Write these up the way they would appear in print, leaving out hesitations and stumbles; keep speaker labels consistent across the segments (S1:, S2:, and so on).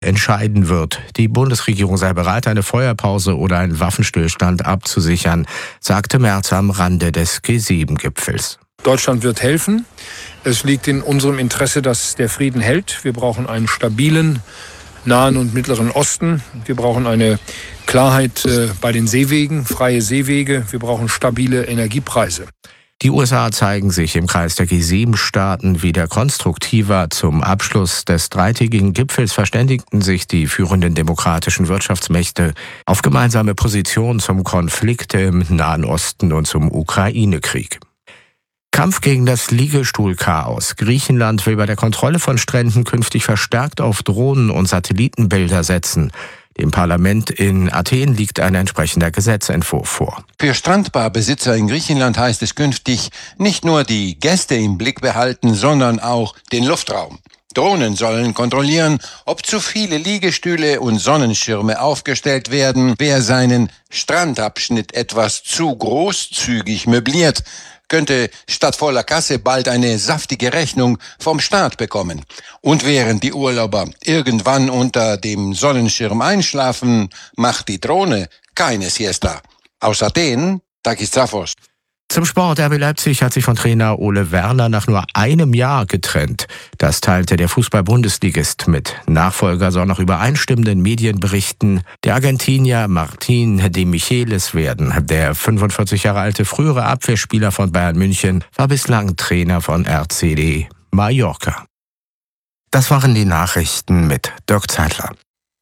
S1: entscheiden wird. Die Bundesregierung sei bereit, eine Feuerpause oder einen Waffenstillstand abzusichern, sagte Merz am Rande des G7-Gipfels.
S2: Deutschland wird helfen. Es liegt in unserem Interesse, dass der Frieden hält. Wir brauchen einen stabilen Nahen und Mittleren Osten. Wir brauchen eine Klarheit bei den Seewegen, freie Seewege. Wir brauchen stabile Energiepreise.
S1: Die USA zeigen sich im Kreis der G7-Staaten wieder konstruktiver. Zum Abschluss des dreitägigen Gipfels verständigten sich die führenden demokratischen Wirtschaftsmächte auf gemeinsame Positionen zum Konflikt im Nahen Osten und zum Ukraine-Krieg. Kampf gegen das Liegestuhlchaos. Griechenland will bei der Kontrolle von Stränden künftig verstärkt auf Drohnen- und Satellitenbilder setzen. Dem Parlament in Athen liegt ein entsprechender Gesetzentwurf vor.
S3: Für Strandbarbesitzer in Griechenland heißt es künftig nicht nur die Gäste im Blick behalten, sondern auch den Luftraum. Drohnen sollen kontrollieren, ob zu viele Liegestühle und Sonnenschirme aufgestellt werden. Wer seinen Strandabschnitt etwas zu großzügig möbliert, könnte statt voller Kasse bald eine saftige Rechnung vom Staat bekommen. Und während die Urlauber irgendwann unter dem Sonnenschirm einschlafen, macht die Drohne keine Siesta. Aus Athen, Takis Zaphos.
S1: Zum Sport. RB Leipzig hat sich von Trainer Ole Werner nach nur einem Jahr getrennt. Das teilte der Fußball-Bundesligist mit. Nachfolger soll nach übereinstimmenden Medienberichten der Argentinier Martín de Michelis werden. Der 45 Jahre alte frühere Abwehrspieler von Bayern München war bislang Trainer von RCD Mallorca. Das waren die Nachrichten mit Dirk Zeitler.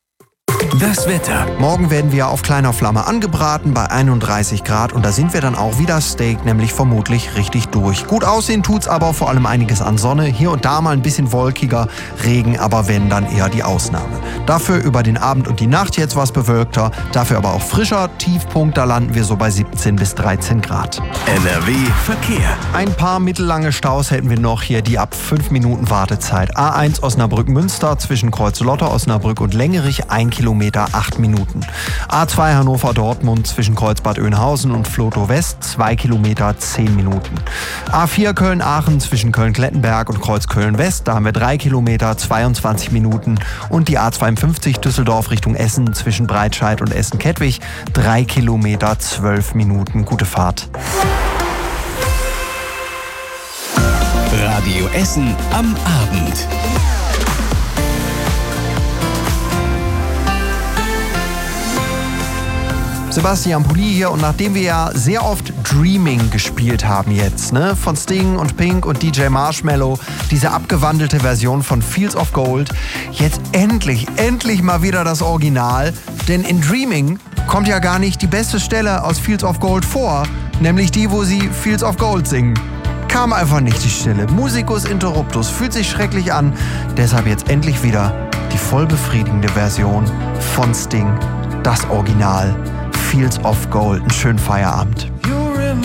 S4: Das Wetter. Morgen werden wir auf kleiner Flamme angebraten bei 31 Grad und da sind wir dann auch wie das Steak, nämlich vermutlich richtig durch. Gut aussehen tut's aber vor allem einiges an Sonne, hier und da mal ein bisschen wolkiger, Regen, aber wenn, dann eher die Ausnahme. Dafür über den Abend und die Nacht jetzt was bewölkter, dafür aber auch frischer. Tiefpunkt, da landen wir so bei 17 bis 13 Grad.
S5: NRW Verkehr.
S4: Ein paar mittellange Staus hätten wir noch hier, die ab 5 Minuten Wartezeit. A1 Osnabrück-Münster zwischen Kreuzlotter, Osnabrück und Längerich 1 Kilometer 8 Minuten. A2 Hannover-Dortmund zwischen Kreuzbad Oeynhausen und Flotow West 2 Kilometer 10 Minuten. A4 Köln-Aachen zwischen Köln-Klettenberg und Kreuz-Köln-West, da haben wir 3 Kilometer 22 Minuten. Und die A52 Düsseldorf Richtung Essen zwischen Breitscheid und Essen-Kettwig 3 Kilometer 12 Minuten. Gute Fahrt.
S5: Radio Essen am Abend.
S4: Sebastian Pulli hier und nachdem wir ja sehr oft Dreaming gespielt haben jetzt, ne, von Sting und Pink und DJ Marshmello, diese abgewandelte Version von Fields of Gold, jetzt endlich mal wieder das Original, denn in Dreaming kommt ja gar nicht die beste Stelle aus Fields of Gold vor, nämlich die, wo sie Fields of Gold singen. Kam einfach nicht die Stelle. Musicus interruptus, fühlt sich schrecklich an, deshalb jetzt endlich wieder die voll befriedigende Version von Sting, das Original. Fields of Gold. Einen schönen Feierabend.